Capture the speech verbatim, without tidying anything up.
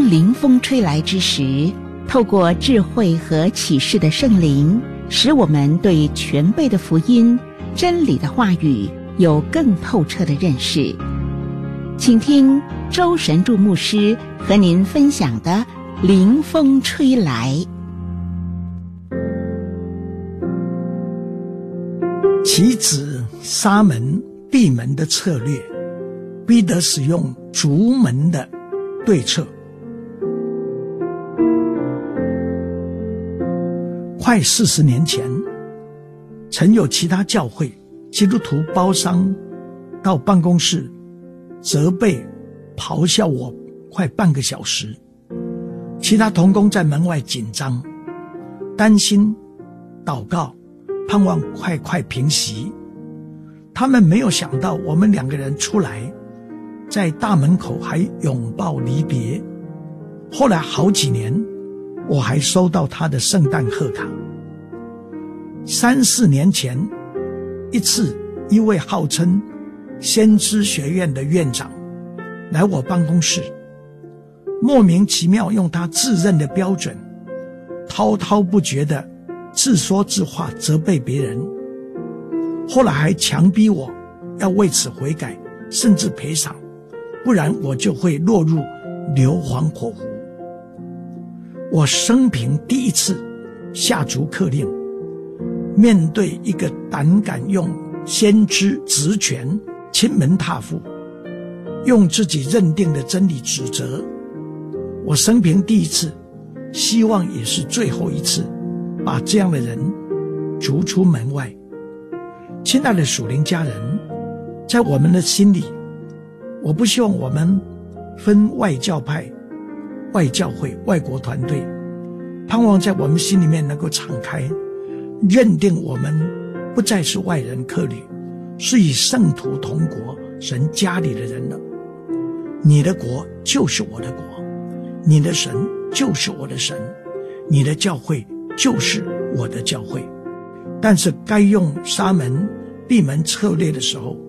临风吹来之时，透过智慧和启示的圣灵，使我们对全备的福音、真理的话语有更透彻的认识。请听周神助牧师和您分享的临风吹来。 其子沙门闭门的策略，逼得使用逐门的对策。快四十年前，曾有其他教会基督徒包商到办公室责备咆哮我快半个小时，其他同工在门外紧张担心祷告，盼望快快平息。他们没有想到我们两个人出来，在大门口还拥抱离别。后来好几年，我还收到他的圣诞贺卡。三四年前一次，一位号称先知学院的院长来我办公室，莫名其妙用他自认的标准滔滔不绝地自说自话责备别人，后来还强逼我要为此悔改，甚至赔偿，不然我就会落入硫磺火湖。我生平第一次下逐客令，面对一个胆敢用先知职权亲门踏户，用自己认定的真理指责，我生平第一次，希望也是最后一次，把这样的人逐出门外。亲爱的属灵家人，在我们的心里，我不希望我们分外教派、外教会、外国团队，盼望在我们心里面能够敞开，认定我们不再是外人客旅，是与圣徒同国神家里的人了。你的国就是我的国，你的神就是我的神，你的教会就是我的教会。但是该用沙门闭门策略的时候，